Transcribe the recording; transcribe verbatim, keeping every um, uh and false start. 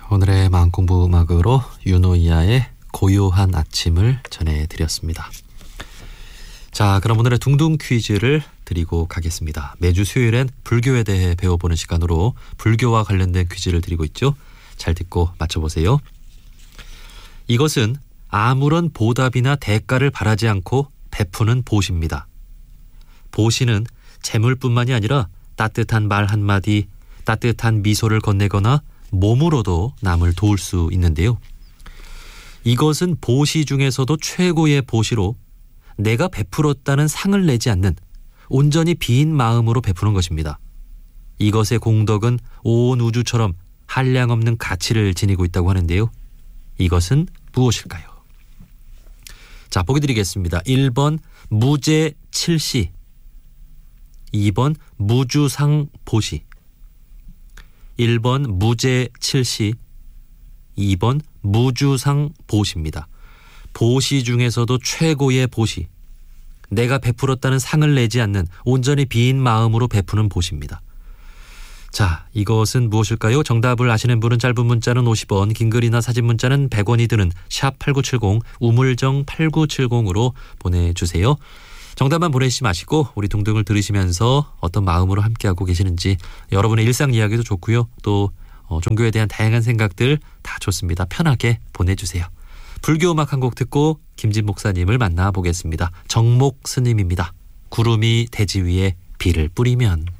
오늘의 마음공부 음악으로 윤호이아의 고요한 아침을 전해드렸습니다. 자, 그럼 오늘의 둥둥 퀴즈를 드리고 가겠습니다. 매주 수요일엔 불교에 대해 배워보는 시간으로 불교와 관련된 퀴즈를 드리고 있죠. 잘 듣고 맞춰보세요. 이것은 아무런 보답이나 대가를 바라지 않고 베푸는 보시입니다. 보시는 재물뿐만이 아니라 따뜻한 말 한마디, 따뜻한 미소를 건네거나 몸으로도 남을 도울 수 있는데요. 이것은 보시 중에서도 최고의 보시로 내가 베풀었다는 상을 내지 않는 온전히 빈 마음으로 베푸는 것입니다. 이것의 공덕은 온 우주처럼 한량없는 가치를 지니고 있다고 하는데요. 이것은 무엇일까요? 자, 보기 드리겠습니다. 일 번 무제 칠시, 이 번 무주상 보시. 일 번 무제 칠시, 이 번 무주상 보시입니다. 보시 중에서도 최고의 보시, 내가 베풀었다는 상을 내지 않는 온전히 빈 마음으로 베푸는 보시입니다. 자, 이것은 무엇일까요? 정답을 아시는 분은 짧은 문자는 오십 원, 긴 글이나 사진 문자는 백 원이 드는 샵 팔구칠공, 우물정 팔구칠공으로 보내주세요. 정답만 보내시지 마시고 우리 둥둥을 들으시면서 어떤 마음으로 함께하고 계시는지, 여러분의 일상 이야기도 좋고요. 또 어, 종교에 대한 다양한 생각들 다 좋습니다. 편하게 보내주세요. 불교 음악 한 곡 듣고 김진 목사님을 만나보겠습니다. 정목 스님입니다. 구름이 대지 위에 비를 뿌리면.